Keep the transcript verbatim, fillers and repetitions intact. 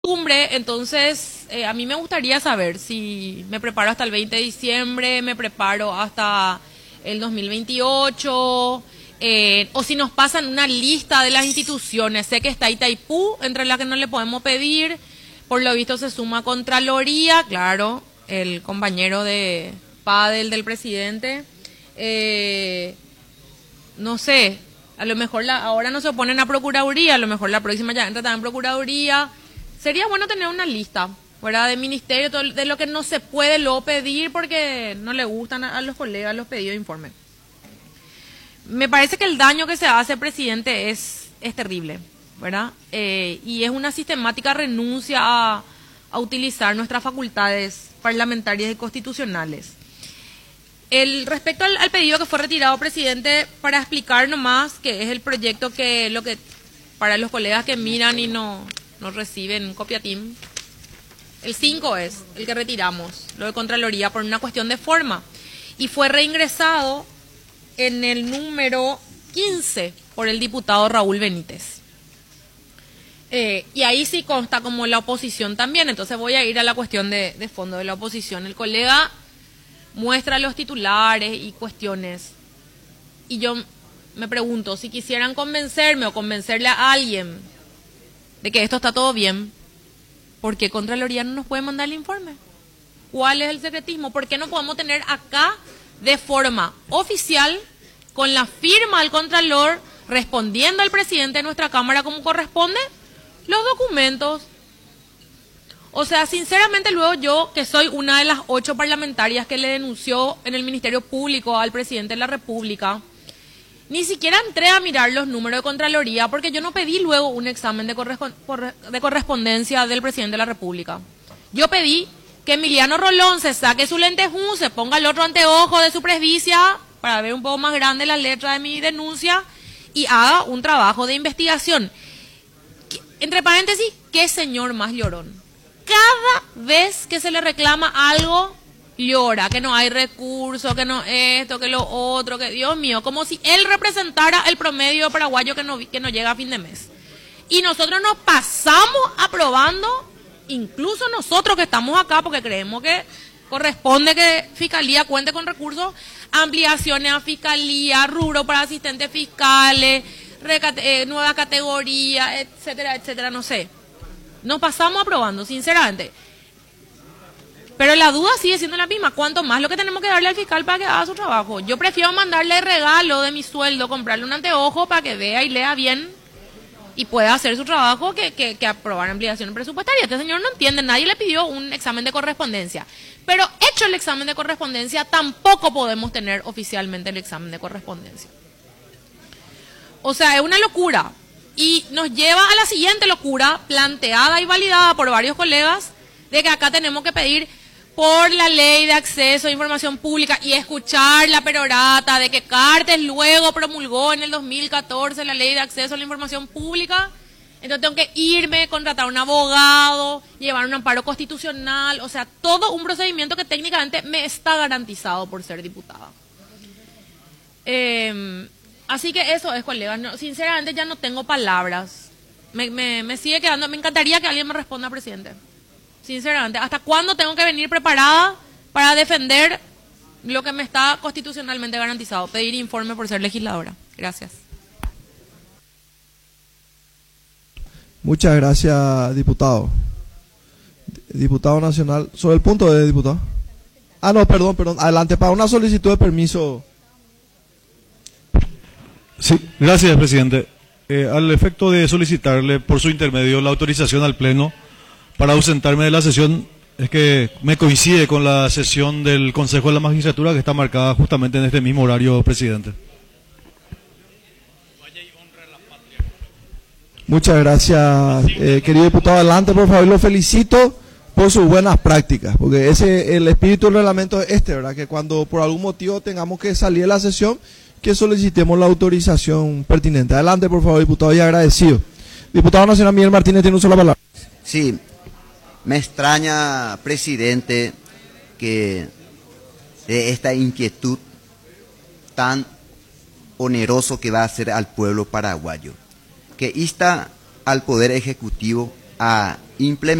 costumbre, entonces eh, a mí me gustaría saber si me preparo hasta el veinte de diciembre, me preparo hasta el dos mil veintiocho, eh, o si nos pasan una lista de las instituciones. Sé que está Itaipú, entre las que no le podemos pedir, por lo visto se suma Contraloría, claro, el compañero de pádel del presidente, eh, no sé, a lo mejor la, ahora no se oponen a Procuraduría, a lo mejor la próxima ya entra también en Procuraduría. Sería bueno tener una lista, ¿verdad?, de ministerio, todo, de lo que no se puede luego pedir porque no le gustan a, a los colegas los pedidos de informe. Me parece que el daño que se hace al presidente es, es terrible, ¿verdad? Eh, y es una sistemática renuncia a, a utilizar nuestras facultades parlamentarias y constitucionales. El, respecto al, al pedido que fue retirado, presidente, para explicar nomás que es el proyecto que, lo que para los colegas que miran y no, no reciben copiatín, el cinco es el que retiramos, lo de Contraloría, por una cuestión de forma, y fue reingresado en el número quince por el diputado Raúl Benítez. Eh, y ahí sí consta como la oposición también, entonces voy a ir a la cuestión de, de fondo de la oposición. El colega muestra los titulares y cuestiones, y yo me pregunto, si quisieran convencerme o convencerle a alguien de que esto está todo bien, ¿por qué Contraloría no nos puede mandar el informe? ¿Cuál es el secretismo? ¿Por qué no podemos tener acá de forma oficial, con la firma del Contralor, respondiendo al presidente de nuestra Cámara como corresponde, los documentos? O sea, sinceramente, luego yo, que soy una de las ocho parlamentarias que le denunció en el Ministerio Público al presidente de la República, ni siquiera entré a mirar los números de Contraloría porque yo no pedí luego un examen de, correspo- de correspondencia del presidente de la República. Yo pedí que Emiliano Rolón se saque su lentejún, se ponga el otro anteojo de su presbicia para ver un poco más grande la letra de mi denuncia y haga un trabajo de investigación. Entre paréntesis, ¿qué señor más llorón? Cada vez que se le reclama algo, llora, que no hay recursos, que no esto, que lo otro, que Dios mío, como si él representara el promedio paraguayo que no, que no llega a fin de mes. Y nosotros nos pasamos aprobando, incluso nosotros que estamos acá, porque creemos que corresponde que Fiscalía cuente con recursos, ampliaciones a Fiscalía, rubro para asistentes fiscales, recate, eh, nueva categoría, etcétera, etcétera, no sé. Nos pasamos aprobando, sinceramente. Pero la duda sigue siendo la misma. ¿Cuánto más lo que tenemos que darle al fiscal para que haga su trabajo? Yo prefiero mandarle regalo de mi sueldo, comprarle un anteojo para que vea y lea bien y pueda hacer su trabajo que, que, que aprobar ampliación presupuestaria. Este señor no entiende, nadie le pidió un examen de correspondencia. Pero hecho el examen de correspondencia, tampoco podemos tener oficialmente el examen de correspondencia. O sea, es una locura. Y nos lleva a la siguiente locura, planteada y validada por varios colegas, de que acá tenemos que pedir por la ley de acceso a información pública y escuchar la perorata de que Cartes luego promulgó en el dos mil catorce la ley de acceso a la información pública. Entonces tengo que irme, contratar a un abogado, llevar un amparo constitucional, o sea, todo un procedimiento que técnicamente me está garantizado por ser diputada. Eh, así que eso es, colegas. No, sinceramente ya no tengo palabras. Me, me, me sigue quedando, me encantaría que alguien me responda, presidente. Sinceramente, ¿hasta cuándo tengo que venir preparada para defender lo que me está constitucionalmente garantizado? Pedir informe por ser legisladora. Gracias. Muchas gracias, diputado. Diputado nacional. Sobre el punto de diputado. Ah, no, perdón, perdón. Adelante, para una solicitud de permiso. Sí, gracias, presidente. Eh, al efecto de solicitarle por su intermedio la autorización al Pleno para ausentarme de la sesión, es que me coincide con la sesión del Consejo de la Magistratura que está marcada justamente en este mismo horario, presidente. Muchas gracias, eh, querido diputado. Adelante, por favor, lo felicito por sus buenas prácticas, porque ese el espíritu del reglamento es este, ¿verdad? Que cuando por algún motivo tengamos que salir de la sesión, que solicitemos la autorización pertinente. Adelante, por favor, diputado, y agradecido. Diputado nacional Miguel Martínez tiene una sola palabra. Sí, me extraña, presidente, que de esta inquietud tan oneroso que va a hacer al pueblo paraguayo, que insta al Poder Ejecutivo a implementar